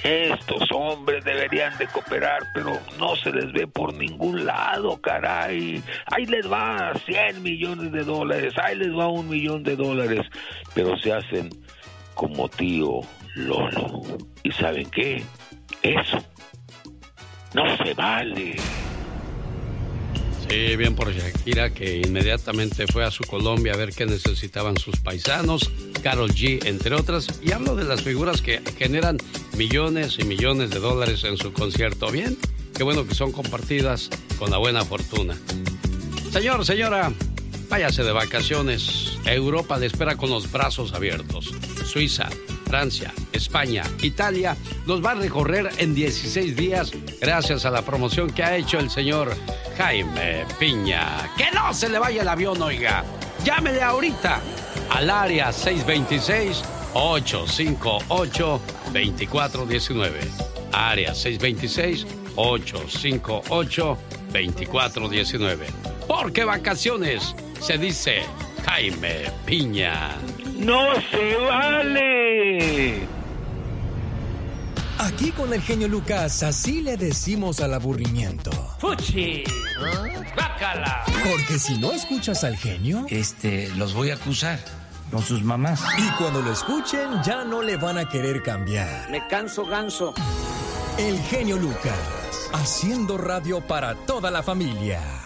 Estos hombres deberían de cooperar, pero no se les ve por ningún lado, caray. Ahí les va $100 millones, ahí les va $1 millón, pero se hacen como tío Lolo. ¿Y saben qué? Eso no se vale. Sí, bien por Shakira, que inmediatamente fue a su Colombia a ver qué necesitaban sus paisanos, Karol G, entre otras, y hablo de las figuras que generan millones y millones de dólares en su concierto. Bien, qué bueno que son compartidas con la buena fortuna. Señor, señora, váyase de vacaciones. Europa le espera con los brazos abiertos. Suiza, Francia, España, Italia los va a recorrer en 16 días gracias a la promoción que ha hecho el señor Jaime Piña. ¡Que no se le vaya el avión, oiga! Llámele ahorita al área 626-858-2419. Área 626-858-2419. Porque vacaciones se dice Jaime Piña. ¡No se vale! Aquí con el genio Lucas, así le decimos al aburrimiento. ¡Fuchi! ¡Bácala! Porque si no escuchas al genio... los voy a acusar con sus mamás. Y cuando lo escuchen, ya no le van a querer cambiar. Me canso ganso. El genio Lucas, haciendo radio para toda la familia.